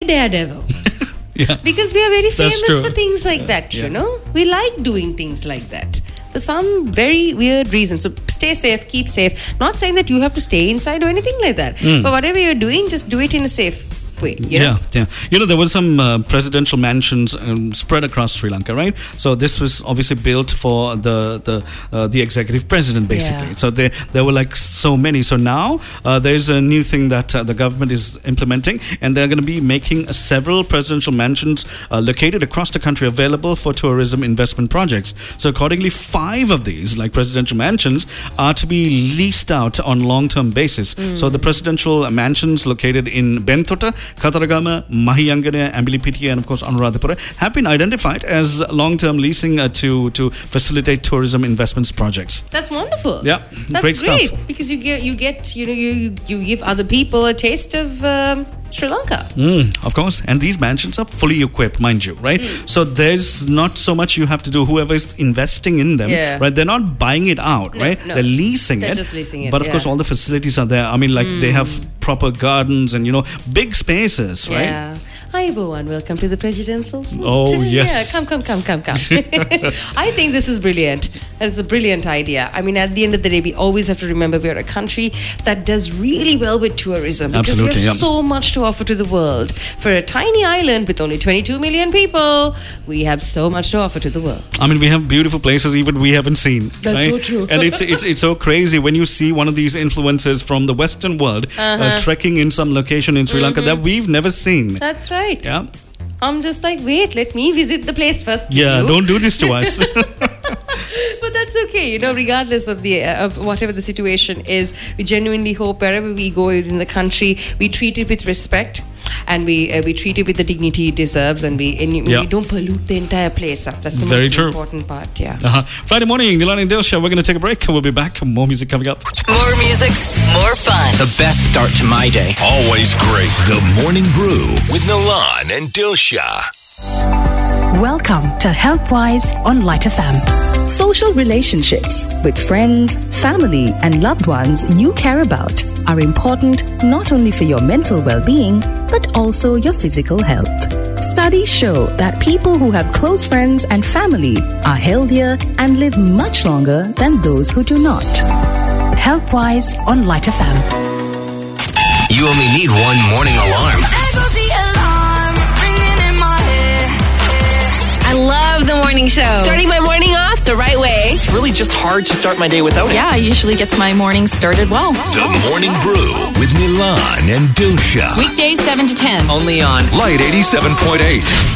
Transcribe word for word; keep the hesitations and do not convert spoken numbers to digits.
Daredevil. Yeah. Because we are very famous true. for things like that, Yeah. you know. We like doing things like that for some very weird reason. So stay safe, keep safe. Not saying that you have to stay inside or anything like that. Mm. But whatever you're doing, just do it in a safe way. You know? Yeah, yeah. You know, there were some uh, presidential mansions um, spread across Sri Lanka, right? So this was obviously built for the the uh, the executive president, basically. Yeah. So there there were like so many. So now uh, there's a new thing that uh, the government is implementing, and they're going to be making uh, several presidential mansions uh, located across the country available for tourism investment projects. So accordingly, five of these, like presidential mansions, are to be leased out on long-term basis. Mm. So the presidential mansions located in Bentota, Kataragama, Mahiyangana, Ambilipitiya, and of course Anuradhapura have been identified as long-term leasing uh, to to facilitate tourism investments projects. That's wonderful. Yeah, That's great stuff. because you get you get you know you you, you give other people a taste of um, Sri Lanka. Mm, of course, and these mansions are fully equipped, mind you, right? Mm. So there's not so much you have to do. Whoever is investing in them, Yeah. right? They're not buying it out, No, right? no. They're leasing They're it. just leasing it, But of yeah. course, all the facilities are there. I mean, like they have proper gardens and you know big spaces, right? Yeah. Hi everyone, welcome to the Presidential Suite. Oh, yes. Yeah, come, come, come, come, come. I think this is brilliant. It's a brilliant idea. I mean, at the end of the day, we always have to remember we're a country that does really well with tourism. Because Absolutely, we have yeah. so much to offer to the world. For a tiny island with only twenty-two million people, we have so much to offer to the world. I mean, we have beautiful places even we haven't seen. That's right? so true. And it's it's it's so crazy when you see one of these influencers from the Western world Uh-huh. uh, trekking in some location in Sri Lanka that we've never seen. That's right. Yeah, I'm just like, wait, let me visit the place first. yeah. you. Don't do this to us. But that's okay, you know, regardless of the uh, of whatever the situation is, we genuinely hope wherever we go in the country, we treat it with respect, and we uh, we treat it with the dignity it deserves, and we and Yeah. we don't pollute the entire place. Uh, That's the Very most true. important part. Yeah. Uh-huh. Friday morning, Nilani and Dil Show. We're going to take a break. We'll be back. More music coming up. More music, more fun. The best start to my day. Always great. The Morning Brew with Nilan and Dilsha. Welcome to HelpWise on Light F M. Social relationships with friends, family, and loved ones you care about are important not only for your mental well-being, but also your physical health. Studies show that people who have close friends and family are healthier and live much longer than those who do not. HelpWise on Light F M. You only need one morning alarm. I love the morning show. Starting my morning off the right way. It's really just hard to start my day without it. Yeah, it usually gets my morning started well. The Morning Brew with Nilan and Dilsha. Weekdays seven to ten. Only on Light eighty-seven point eight.